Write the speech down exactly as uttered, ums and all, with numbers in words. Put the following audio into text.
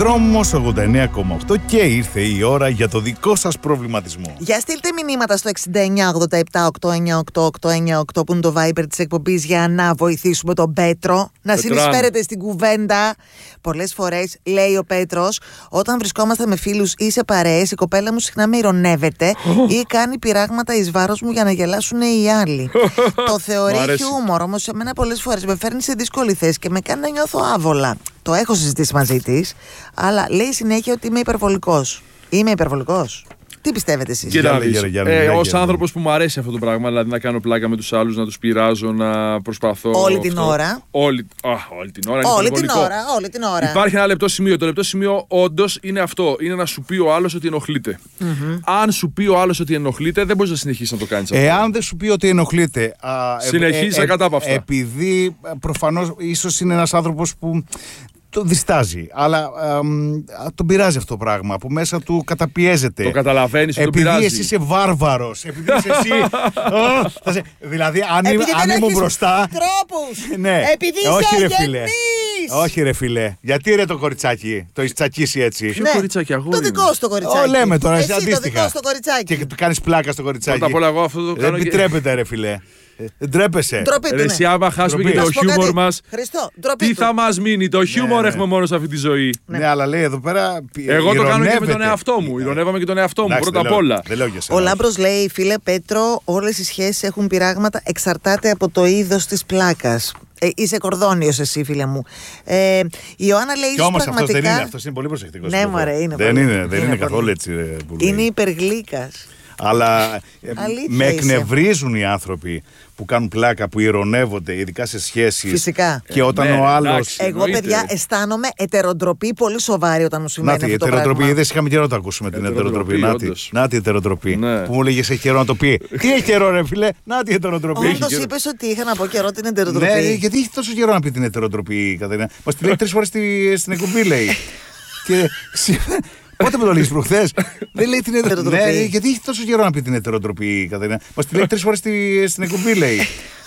Δρόμος ογδόντα εννέα κόμμα οκτώ και ήρθε η ώρα για το δικό σας προβληματισμό. Για στείλτε μηνύματα στο εξήντα εννέα ογδόντα επτά οκτακόσια ενενήντα οκτώ οκτακόσια ενενήντα οκτώ που είναι το Viber της εκπομπής για να βοηθήσουμε τον Πέτρο να Πετράν. συνεισφέρετε στην κουβέντα. Πολλές φορές, λέει ο Πέτρος, όταν βρισκόμαστε με φίλους ή σε παρέες, η κοπέλα μου συχνά με ειρωνεύεται ή κάνει πειράγματα εις βάρος μου για να γελάσουν οι άλλοι. Το θεωρεί χιούμορ, όμως σε μένα πολλές φορές με φέρνει σε δύσκολη θέση και με κάνει να νιώθω άβολα. Το έχω συζητήσει μαζί της, αλλά λέει συνέχεια ότι είμαι υπερβολικός. Είμαι υπερβολικός. Τι πιστεύετε εσείς? Κοιτάξτε, ε, ως άνθρωπος που μου αρέσει αυτό το πράγμα, δηλαδή να κάνω πλάκα με τους άλλους, να τους πειράζω, να προσπαθώ. Όλη την αυτό. ώρα. Όλη, α, όλη την ώρα. Όλη την ώρα, όλη την ώρα. Υπάρχει ένα λεπτό σημείο. Το λεπτό σημείο όντως είναι αυτό. Είναι να σου πει ο άλλος ότι ενοχλείται. Mm-hmm. Αν σου πει ο άλλος ότι ενοχλείται, δεν μπορείς να συνεχίσεις να το κάνεις αυτό. Εάν δεν σου πει ότι ενοχλείται. Συνεχίζεις ακατάπαυστα. Επειδή προφανώς ίσως είναι ένας άνθρωπος που το διστάζει, αλλά α, τον πειράζει αυτό το πράγμα. Από μέσα του καταπιέζεται. Το καταλαβαίνεις ότι τον επειδή πειράζει. εσύ είσαι βάρβαρος. Επειδή είσαι εσύ. Ω, θα σε- δηλαδή, αν, Επειδή είμαι- αν δεν ήμουν έχεις μπροστά. τρόπους. Ναι. Επειδή είσαι Όχι, ρε αγενής. φίλε. Όχι, ρε φίλε. Γιατί ρε το κοριτσάκι, το έχει τσακίσει έτσι. Ποιο κοριτσάκι, αγόρι Το μου? δικό σου το κοριτσάκι. Ω, λέμε τώρα, εσύ Εσύ το αντίστοιχα. δικό σου το κοριτσάκι. Και του κάνει πλάκα στο κοριτσάκι. Πρώτα απ' όλα, εγώ αυτό το Δεν κάνω. και- επιτρέπεται, ρε φίλε. Ε, Ντρέπεσαι. Ντροπή του, Ρε, ναι. εσύ, άμα χάσουμε και Ντροπή. το Να σου πω χιούμορ κάτι. μας, Χριστό, ντροπή τι του. θα μας μείνει? Το χιούμορ ναι. έχουμε μόνο σε αυτή τη ζωή. Ναι, αλλά λέει εδώ πέρα. Εγώ το κάνω και με ηρωνεύεται. τον εαυτό μου. Ηρωνεύαμε και τον εαυτό μου Εντάξει, πρώτα δεν απ' λέω- όλα. Δεν λέω για σένα. Ο Λάμπρος λέει, φίλε Πέτρο, όλες οι σχέσεις έχουν πειράγματα, εξαρτάται από το είδος της πλάκας. Ε, είσαι κορδόνιος εσύ, φίλε μου. Ε, η Ιωάννα λέει, Κι ίσως όμως αυτός δεν πραγματικά... είναι. Αυτός είναι πολύ προσεκτικός. Ναι, στο μωρέ, αυτό. είναι Δεν πολύ. είναι, δεν Είναι είναι πολύ. καθόλου έτσι. ρε, που λέει. Είναι υπεργλίκας. Αλλά ε, Αλήθεια με είσαι. εκνευρίζουν οι άνθρωποι που κάνουν πλάκα, που ειρωνεύονται, ειδικά σε σχέσεις. Φυσικά. Και όταν Ναι, ο άλλος. εντάξει. Εγώ, Εννοείται. παιδιά, αισθάνομαι ετεροντροπή πολύ σοβαρή όταν μου Να συμβαίνει τη, αυτό το ετεροτροπή. πράγμα. Δεν είχαμε καιρό να το ακούσουμε την Ετεροτροπή, ετεροτροπή. Να τη, όντως. να τη ετεροτροπή. Ναι. Που μου λέγε έχει καιρό να το πει. Τι έχει καιρό, ρε φίλε, να τη ετεροτροπή. Όντως είπες ότι είχα να πω καιρό την Ναι, ετεροτροπή. γιατί έχει τόσο καιρό να πει την ετεροτροπή η Κατερίνα. Μας τη λέει τρεις φορές στη- στην εκπομπή, λέει. Και σήμερα- Πότε με το λες προχθές? Δεν λέει την ετεροτροπή. Ετεροτροπή. Ναι, γιατί έχει τόσο καιρό να πει την ετεροτροπή η Κατερίνα. Μας τη λέει τρεις φορές στη- στην εκπομπή, λέει.